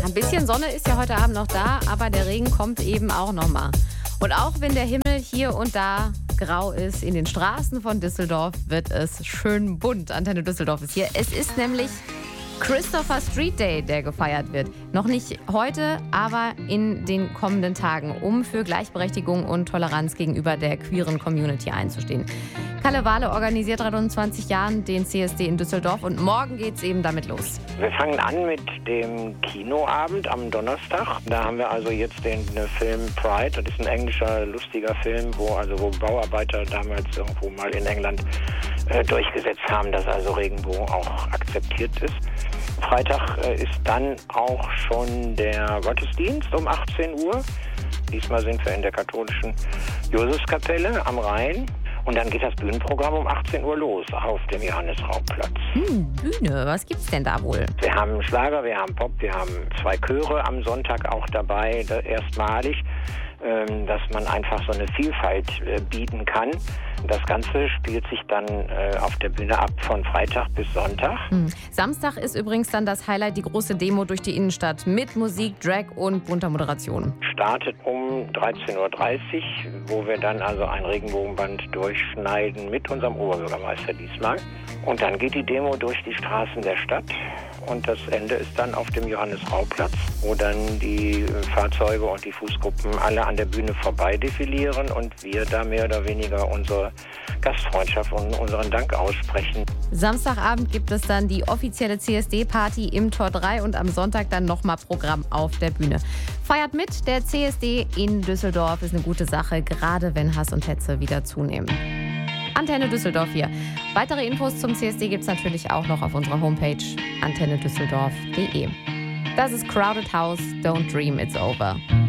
Ein bisschen Sonne ist ja heute Abend noch da, aber der Regen kommt eben auch noch mal. Und auch wenn der Himmel hier und da grau ist, in den Straßen von Düsseldorf wird es schön bunt. Antenne Düsseldorf ist hier. Es ist nämlich Christopher Street Day, der gefeiert wird. Noch nicht heute, aber in den kommenden Tagen, um für Gleichberechtigung und Toleranz gegenüber der queeren Community einzustehen. Kalle Wahle organisiert seit 20 Jahren den CSD in Düsseldorf und morgen geht's eben damit los. Wir fangen an mit dem Kinoabend am Donnerstag. Da haben wir also jetzt den Film Pride. Das ist ein englischer, lustiger Film, wo Bauarbeiter damals irgendwo mal in England durchgesetzt haben, dass also Regenbogen auch akzeptiert ist. Freitag ist dann auch schon der Gottesdienst um 18 Uhr. Diesmal sind wir in der katholischen Josefskapelle am Rhein. Und dann geht das Bühnenprogramm um 18 Uhr los auf dem Johannes-Rauch-Platz. Bühne, was gibt's denn da wohl? Wir haben Schlager, wir haben Pop, wir haben 2 Chöre am Sonntag auch dabei, erstmalig, dass man einfach so eine Vielfalt bieten kann. Das Ganze spielt sich dann auf der Bühne ab von Freitag bis Sonntag. Samstag ist übrigens dann das Highlight, die große Demo durch die Innenstadt mit Musik, Drag und bunter Moderation. Startet um 13.30 Uhr, wo wir dann also ein Regenbogenband durchschneiden mit unserem Oberbürgermeister diesmal. Und dann geht die Demo durch die Straßen der Stadt. Und das Ende ist dann auf dem Johannes-Rauch-Platz, wo dann die Fahrzeuge und die Fußgruppen alle an der Bühne vorbei defilieren und wir da mehr oder weniger unsere Gastfreundschaft und unseren Dank aussprechen. Samstagabend gibt es dann die offizielle CSD-Party im Tor 3 und am Sonntag dann nochmal Programm auf der Bühne. Feiert mit, der CSD in Düsseldorf ist eine gute Sache, gerade wenn Hass und Hetze wieder zunehmen. Antenne Düsseldorf hier. Weitere Infos zum CSD gibt es natürlich auch noch auf unserer Homepage antennedüsseldorf.de. Das ist Crowded House, Don't Dream It's Over.